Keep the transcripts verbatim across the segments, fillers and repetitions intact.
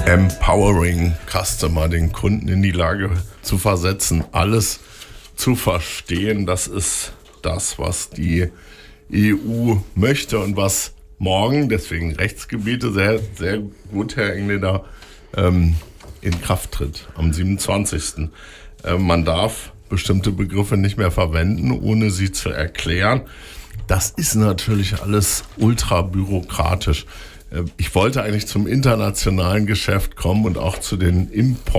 Empowering Customer, den Kunden in die Lage zu versetzen, alles zu verstehen, das ist das, was die E U möchte und was morgen, deswegen Rechtsgebiete, sehr, sehr gut, Herr Engleder, ähm, in Kraft tritt, am siebenundzwanzigsten Äh, man darf bestimmte Begriffe nicht mehr verwenden, ohne sie zu erklären. Das ist natürlich alles ultra bürokratisch. Äh, ich wollte eigentlich zum internationalen Geschäft kommen und auch zu den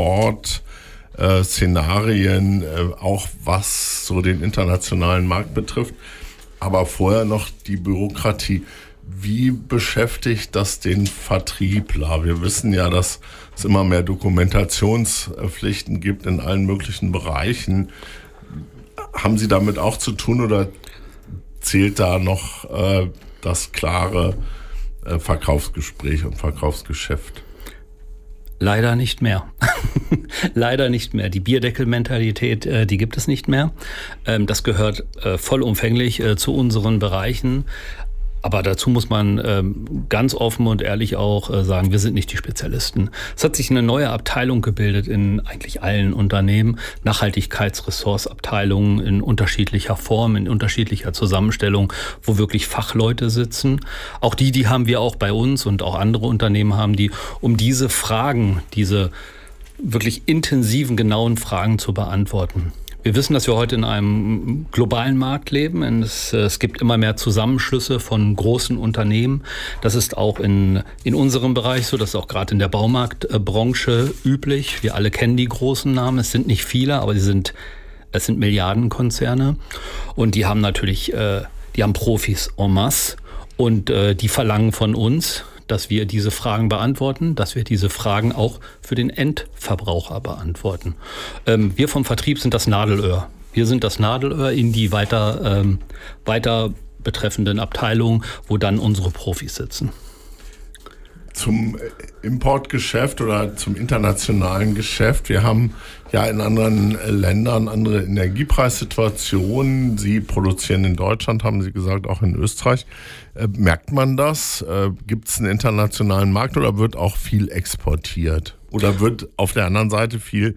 Import-Szenarien, äh, auch was so den internationalen Markt betrifft. Aber vorher noch die Bürokratie. Wie beschäftigt das den Vertriebler? Wir wissen ja, dass es immer mehr Dokumentationspflichten gibt in allen möglichen Bereichen. Haben Sie damit auch zu tun oder zählt da noch äh, das klare äh, Verkaufsgespräch und Verkaufsgeschäft? Leider nicht mehr. Leider nicht mehr. Die Bierdeckelmentalität, äh, die gibt es nicht mehr. Ähm, das gehört äh, vollumfänglich äh, zu unseren Bereichen. Aber dazu muss man ähm, ganz offen und ehrlich auch äh, sagen, wir sind nicht die Spezialisten. Es hat sich eine neue Abteilung gebildet in eigentlich allen Unternehmen, Nachhaltigkeitsressourceabteilungen in unterschiedlicher Form, in unterschiedlicher Zusammenstellung, wo wirklich Fachleute sitzen. Auch die, die haben wir auch bei uns und auch andere Unternehmen haben die, um diese Fragen, diese wirklich intensiven, genauen Fragen zu beantworten. Wir wissen, dass wir heute in einem globalen Markt leben. Es, es gibt immer mehr Zusammenschlüsse von großen Unternehmen. Das ist auch in, in unserem Bereich so, das ist auch gerade in der Baumarktbranche üblich. Wir alle kennen die großen Namen. Es sind nicht viele, aber sie sind, es sind Milliardenkonzerne. Und die haben natürlich, äh, die haben Profis en masse und äh, die verlangen von uns, dass wir diese Fragen beantworten, dass wir diese Fragen auch für den Endverbraucher beantworten. Ähm, wir vom Vertrieb sind das Nadelöhr. Wir sind das Nadelöhr in die weiter, ähm, weiter betreffenden Abteilungen, wo dann unsere Profis sitzen. Zum Importgeschäft oder zum internationalen Geschäft. Wir haben ja in anderen Ländern andere Energiepreissituationen. Sie produzieren in Deutschland, haben Sie gesagt, auch in Österreich. Äh, merkt man das? Äh, gibt es einen internationalen Markt oder wird auch viel exportiert? Oder wird auf der anderen Seite viel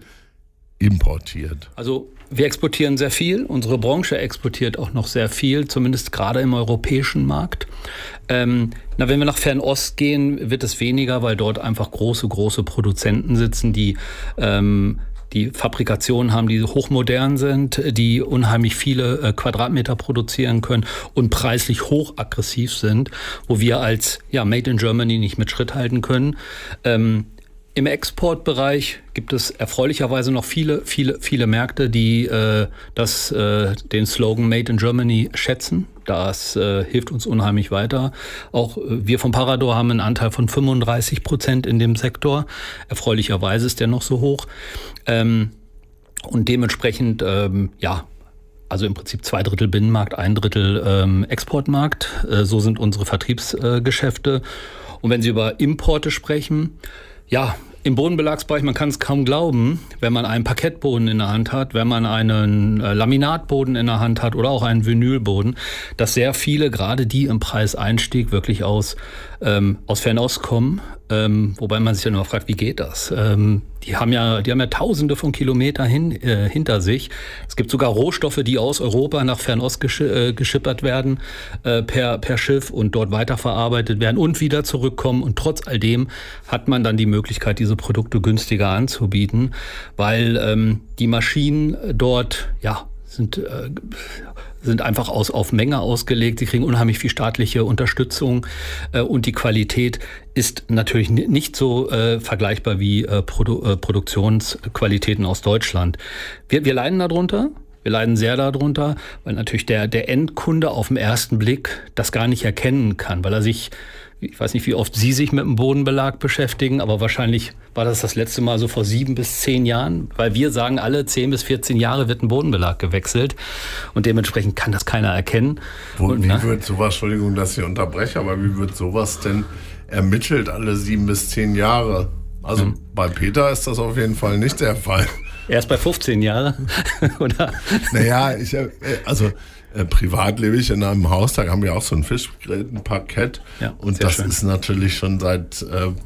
importiert? Also wir exportieren sehr viel. Unsere Branche exportiert auch noch sehr viel, zumindest gerade im europäischen Markt. Ähm, na, wenn wir nach Fernost gehen, wird es weniger, weil dort einfach große, große Produzenten sitzen, die ähm, die Fabrikationen haben, die hochmodern sind, die unheimlich viele äh, Quadratmeter produzieren können und preislich hochaggressiv sind, wo wir als ja, Made in Germany nicht mit Schritt halten können. Ähm, Im Exportbereich gibt es erfreulicherweise noch viele, viele, viele Märkte, die äh, das, äh, den Slogan Made in Germany schätzen. Das äh, hilft uns unheimlich weiter. Auch äh, wir vom Parador haben einen Anteil von fünfunddreißig Prozent in dem Sektor. Erfreulicherweise ist der noch so hoch. Ähm, und dementsprechend, ähm, ja, also im Prinzip zwei Drittel Binnenmarkt, ein Drittel ähm, Exportmarkt. Äh, so sind unsere Vertriebsgeschäfte. Äh, und wenn Sie über Importe sprechen, ja, im Bodenbelagsbereich, man kann es kaum glauben, wenn man einen Parkettboden in der Hand hat, wenn man einen äh, Laminatboden in der Hand hat oder auch einen Vinylboden, dass sehr viele, gerade die im Preiseinstieg, wirklich aus, ähm, aus Fernost kommen. Ähm, wobei man sich dann immer fragt, wie geht das? Ähm, die haben ja, die haben ja Tausende von Kilometern hin, äh, hinter sich. Es gibt sogar Rohstoffe, die aus Europa nach Fernost gesch- äh, geschippert werden äh, per, per Schiff und dort weiterverarbeitet werden und wieder zurückkommen. Und trotz all dem hat man dann die Möglichkeit, diese Produkte günstiger anzubieten, weil ähm, die Maschinen dort, ja, sind äh, sind einfach aus, auf Menge ausgelegt. Sie kriegen unheimlich viel staatliche Unterstützung äh, und die Qualität ist natürlich n- nicht so äh, vergleichbar wie äh, Produ- äh, Produktionsqualitäten aus Deutschland. Wir, wir leiden darunter. Wir leiden sehr darunter, weil natürlich der, der Endkunde auf den ersten Blick das gar nicht erkennen kann, weil er sich, ich weiß nicht, wie oft Sie sich mit dem Bodenbelag beschäftigen, aber wahrscheinlich war das das letzte Mal so vor sieben bis zehn Jahren, weil wir sagen, alle zehn bis vierzehn Jahre wird ein Bodenbelag gewechselt und dementsprechend kann das keiner erkennen. Wo, und, wie na? wird sowas, Entschuldigung, dass ich unterbreche, aber wie wird sowas denn ermittelt alle sieben bis zehn Jahre? Also hm. bei Peter ist das auf jeden Fall nicht der Fall. Erst bei fünfzehn Jahren, oder? Naja, ich, also äh, privat lebe ich in einem Haus, da haben wir auch so ein Fischgrätenparkett. Ja, und das schön. ist natürlich schon seit äh,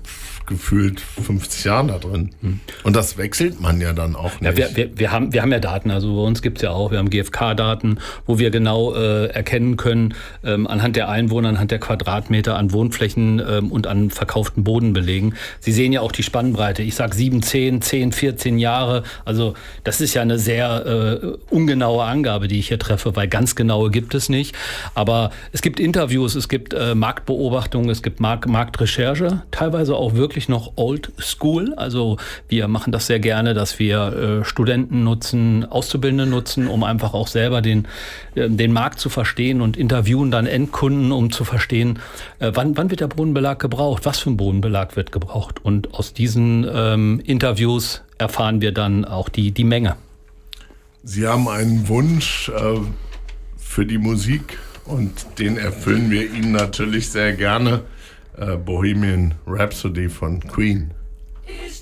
gefühlt fünfzig Jahren da drin. Hm. Und das wechselt man ja dann auch nicht. Ja, wir, wir, wir, haben, wir haben ja Daten, also bei uns gibt es ja auch, wir haben G F K-Daten, wo wir genau äh, erkennen können, ähm, anhand der Einwohner, anhand der Quadratmeter, an Wohnflächen ähm, und an verkauften Bodenbelegen. Sie sehen ja auch die Spannbreite. Ich sage sieben, zehn, zehn, vierzehn Jahre. Also das ist ja eine sehr äh, ungenaue Angabe, die ich hier treffe, weil ganz genaue gibt es nicht. Aber es gibt Interviews, es gibt äh, Marktbeobachtungen, es gibt Mark- Marktrecherche, teilweise auch wirklich noch old school. Also wir machen das sehr gerne, dass wir äh, Studenten nutzen, Auszubildende nutzen, um einfach auch selber den, äh, den Markt zu verstehen und interviewen dann Endkunden, um zu verstehen, äh, wann, wann wird der Bodenbelag gebraucht, was für ein Bodenbelag wird gebraucht. Und aus diesen ähm, Interviews erfahren wir dann auch die, die Menge. Sie haben einen Wunsch äh, für die Musik und den erfüllen wir Ihnen natürlich sehr gerne. Bohemian Rhapsody von Queen.